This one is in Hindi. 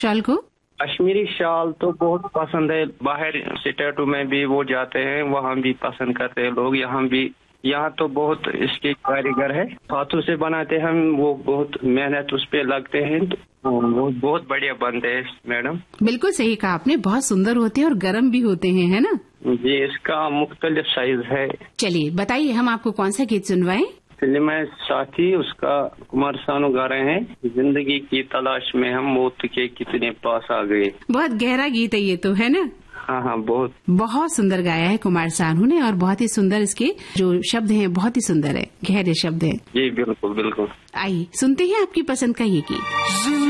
शाल को? कश्मीरी शाल तो बहुत पसंद है, बाहर स्टेटों में भी वो जाते हैं, वहाँ भी पसंद करते हैं लोग, यहाँ भी। यहाँ तो बहुत इसके कारीगर है, हाथों से बनाते हैं हम, वो बहुत मेहनत उस पे लगते हैं, तो वो बहुत बढ़िया बनते हैं मैडम। बिल्कुल सही कहा आपने, बहुत सुंदर होते हैं और गर्म भी होते हैं, है ना? जी, इसका मुख्तलिफ साइज है। चलिए बताइए, हम आपको कौन सा गीत सुनवाएं? फिल्म है साथी, उसका कुमार सानू गा रहे हैं। जिंदगी की तलाश में हम मौत के कितने पास आ गए। बहुत गहरा गीत है ये तो, है ना? हाँ, बहुत सुंदर गाया है कुमार सानू ने, और बहुत ही सुंदर इसके जो शब्द हैं, बहुत ही सुंदर है, गहरे शब्द हैं। जी बिल्कुल बिल्कुल। आइए सुनते हैं आपकी पसंद का ये गीत।